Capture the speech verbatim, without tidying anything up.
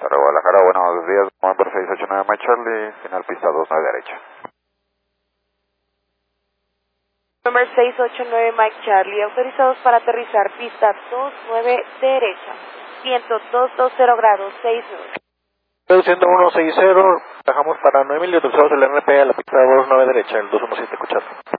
Aero Guadalajara, buenos días, November seis ocho nueve Mike Charlie, final pista dos nueve derecha. November seis ocho nueve Mike Charlie, autorizados para aterrizar pista dos nueve derecha, viento dos veinte grados, seis nueve. Reduciendo uno seis cero, bajamos para nueve mil y autorizados el R P a la pista dos nueve derecha, el dos uno siete, escuchado.